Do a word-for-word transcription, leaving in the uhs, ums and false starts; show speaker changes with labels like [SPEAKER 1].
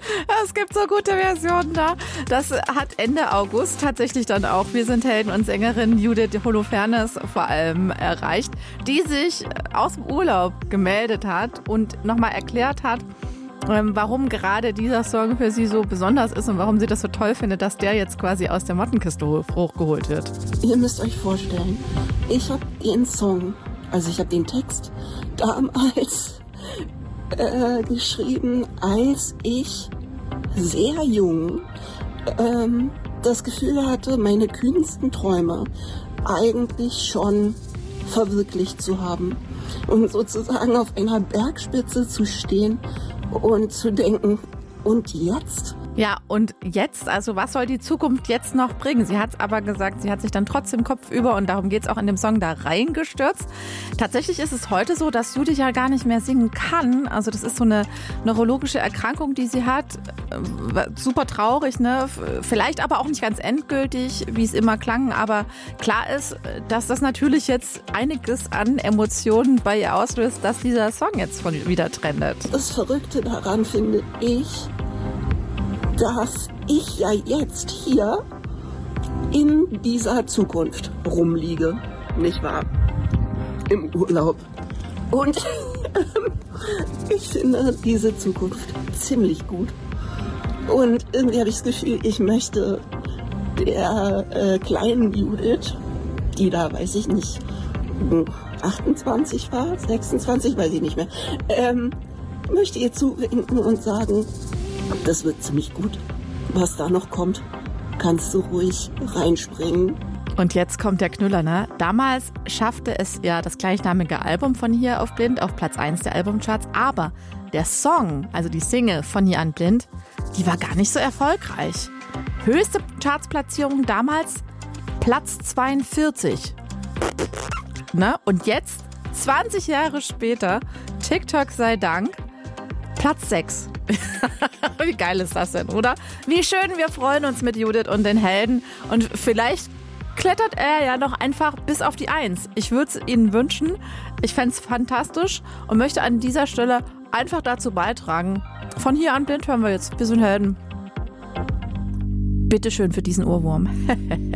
[SPEAKER 1] Es gibt so gute Versionen da. Das hat Ende August tatsächlich dann auch Wir sind Helden und Sängerin Judith Holofernes vor allem erreicht, die sich aus dem Urlaub gemeldet hat und nochmal erklärt hat, warum gerade dieser Song für sie so besonders ist und warum sie das so toll findet, dass der jetzt quasi aus der Mottenkiste hochgeholt wird.
[SPEAKER 2] Ihr müsst euch vorstellen, ich habe den Song, also ich habe den Text damals äh, geschrieben, als ich sehr jung ähm, das Gefühl hatte, meine kühnsten Träume eigentlich schon verwirklicht zu haben und sozusagen auf einer Bergspitze zu stehen und zu denken, und jetzt?
[SPEAKER 1] Ja, und jetzt, also was soll die Zukunft jetzt noch bringen? Sie hat es aber gesagt, sie hat sich dann trotzdem kopfüber, und darum geht es auch in dem Song, da reingestürzt. Tatsächlich ist es heute so, dass Judith ja gar nicht mehr singen kann. Also das ist so eine neurologische Erkrankung, die sie hat. Super traurig, ne? Vielleicht aber auch nicht ganz endgültig, wie es immer klang. Aber klar ist, dass das natürlich jetzt einiges an Emotionen bei ihr auslöst, dass dieser Song jetzt von wieder trendet.
[SPEAKER 2] Das Verrückte daran finde ich, dass ich ja jetzt hier in dieser Zukunft rumliege, nicht wahr? Im Urlaub. Und ich finde diese Zukunft ziemlich gut. Und irgendwie habe ich das Gefühl, ich möchte der äh, kleinen Judith, die da, weiß ich nicht, achtundzwanzig war, sechsundzwanzig, weiß ich nicht mehr, ähm, möchte ihr zuwinken und sagen, das wird ziemlich gut. Was da noch kommt, kannst du ruhig reinspringen.
[SPEAKER 1] Und jetzt kommt der Knüller, ne? Damals schaffte es ja das gleichnamige Album von Hier auf Blind auf Platz eins der Albumcharts. Aber der Song, also die Single von Hier an Blind, die war gar nicht so erfolgreich. Höchste Chartsplatzierung damals Platz zweiundvierzig. Ne? Und jetzt, zwanzig Jahre später, TikTok sei Dank, Platz sechs. Wie geil ist das denn, oder? Wie schön, wir freuen uns mit Judith und den Helden. Und vielleicht klettert er ja noch einfach bis auf die Eins. Ich würde es Ihnen wünschen. Ich fände es fantastisch und möchte an dieser Stelle einfach dazu beitragen. Von Hier an Blind hören wir jetzt Wir sind Helden. Bitteschön für diesen Ohrwurm.